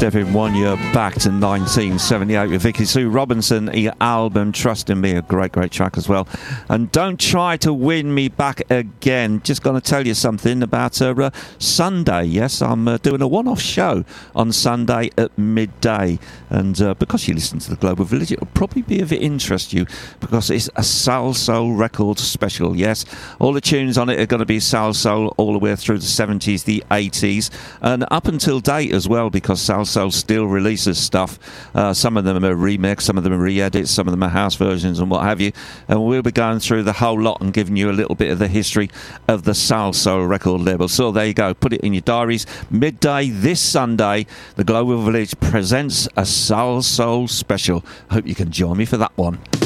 Stephen Wanya back to 1978 with Vicky Sue Robinson, the album Trust in Me, a great track as well. And Don't Try to Win Me Back Again. Just going to tell you something about Sunday. Yes, I'm doing a one-off show on Sunday at midday. And because you listen to the Global Village, it'll probably be of interest to you because it's a Salsoul record special. Yes, all the tunes on it are going to be Salsoul all the way through the 70s, the 80s, and up until date as well, because Salsoul still releases stuff. Some of them are remixed, some of them are re-edits, some of them are house versions and what have you. And we'll be going through the whole lot and giving you a little bit of the history of the Salsoul record label. So there you go. Put it in your diaries. Midday this Sunday, the Global Village presents a Salsoul special. Hope you can join me for that one.